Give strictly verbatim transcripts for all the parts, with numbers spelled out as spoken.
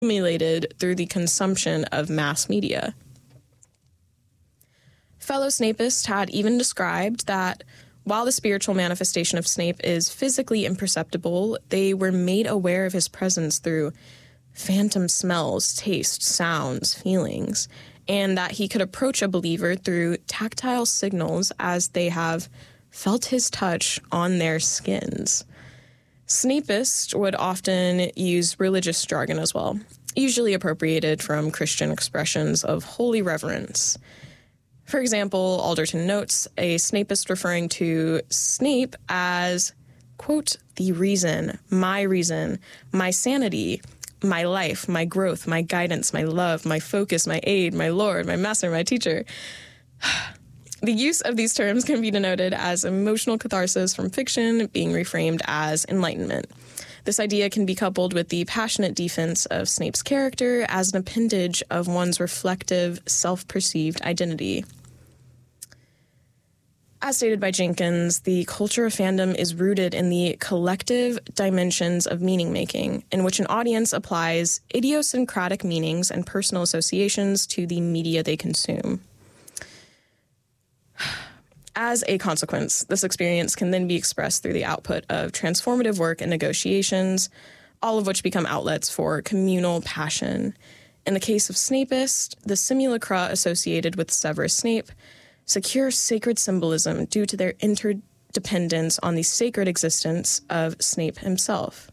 accumulated through the consumption of mass media. Fellow Snapists had even described that while the spiritual manifestation of Snape is physically imperceptible, they were made aware of his presence through phantom smells, tastes, sounds, feelings, and that he could approach a believer through tactile signals as they have felt his touch on their skins. Snapists would often use religious jargon as well, usually appropriated from Christian expressions of holy reverence. For example, Alderton notes a Snapist referring to Snape as, quote, the reason, my reason, my sanity, my life, my growth, my guidance, my love, my focus, my aid, my Lord, my master, my teacher. The use of these terms can be denoted as emotional catharsis from fiction being reframed as enlightenment. This idea can be coupled with the passionate defense of Snape's character as an appendage of one's reflective, self-perceived identity. As stated by Jenkins, the culture of fandom is rooted in the collective dimensions of meaning-making, in which an audience applies idiosyncratic meanings and personal associations to the media they consume. As a consequence, this experience can then be expressed through the output of transformative work and negotiations, all of which become outlets for communal passion. In the case of Snapist, the simulacra associated with Severus Snape secure sacred symbolism due to their interdependence on the sacred existence of Snape himself.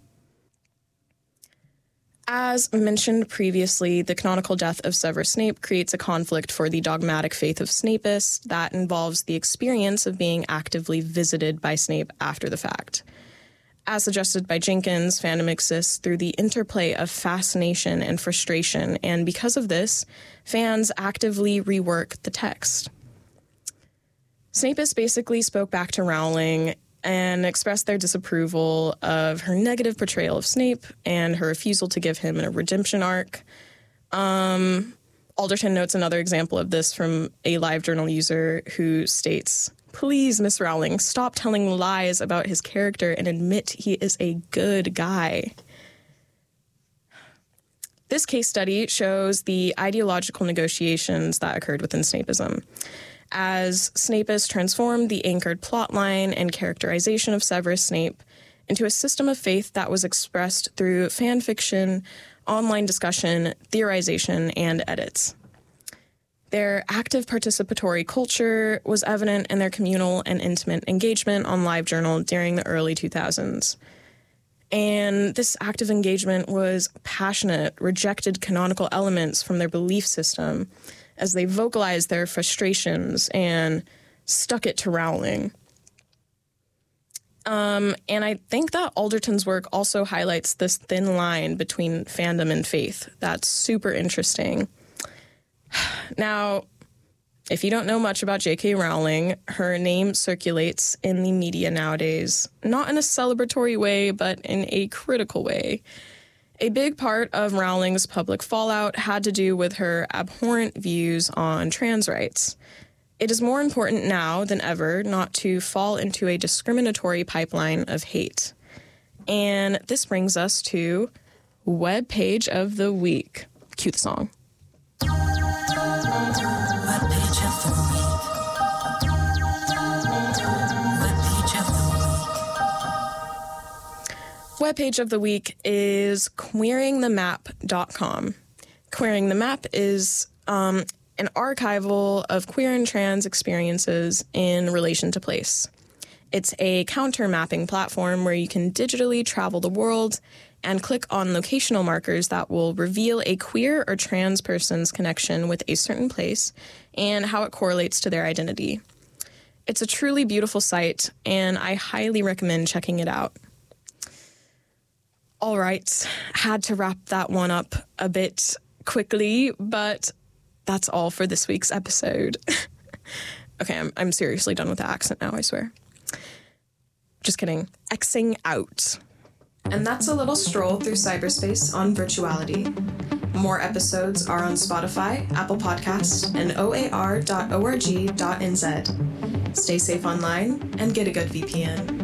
As mentioned previously, the canonical death of Severus Snape creates a conflict for the dogmatic faith of Snapists that involves the experience of being actively visited by Snape after the fact. As suggested by Jenkins, fandom exists through the interplay of fascination and frustration, and because of this, fans actively rework the text. Snapists basically spoke back to Rowling and expressed their disapproval of her negative portrayal of Snape and her refusal to give him a redemption arc. Um, Alderton notes another example of this from a LiveJournal user who states, "Please, Miss Rowling, stop telling lies about his character and admit he is a good guy." This case study shows the ideological negotiations that occurred within Snapeism. As Snapists transformed the anchored plotline and characterization of Severus Snape into a system of faith that was expressed through fan fiction, online discussion, theorization, and edits. Their active participatory culture was evident in their communal and intimate engagement on LiveJournal during the early two thousands. And this active engagement was passionate, rejected canonical elements from their belief system as they vocalized their frustrations and stuck it to Rowling. Um, and I think that Alderton's work also highlights this thin line between fandom and faith. That's super interesting. Now, if you don't know much about J K. Rowling, her name circulates in the media nowadays, not in a celebratory way, but in a critical way. A big part of Rowling's public fallout had to do with her abhorrent views on trans rights. It is more important now than ever not to fall into a discriminatory pipeline of hate. And this brings us to Web Page of the Week. Cue the song. Webpage of the week. Webpage of the week. Webpage of the week is queering the map dot com. Queering the Map is um, an archival of queer and trans experiences in relation to place. It's a counter mapping platform where you can digitally travel the world and click on locational markers that will reveal a queer or trans person's connection with a certain place and how it correlates to their identity. It's a truly beautiful site, and I highly recommend checking it out. All right, had to wrap that one up a bit quickly, but that's all for this week's episode. Okay, I'm, I'm seriously done with the accent now, I swear. Just kidding. Xing out. And that's a little stroll through cyberspace on virtuality. More episodes are on Spotify, Apple Podcasts, and O A R dot org dot N Z. Stay safe online and get a good V P N.